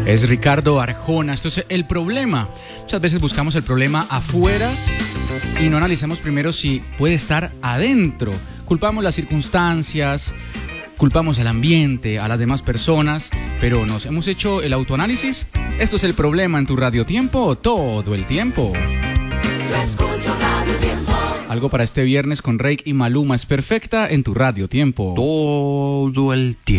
Es Ricardo Arjona. Esto es el problema. Muchas veces buscamos el problema afuera y no analizamos primero si puede estar adentro. Culpamos las circunstancias, culpamos al ambiente, a las demás personas, pero ¿nos hemos hecho el autoanálisis? Esto es el problema en tu Radio Tiempo todo el tiempo. Yo escucho Radio Tiempo. Algo para este viernes con Reik y Maluma es perfecta en tu Radio Tiempo. Todo el tiempo.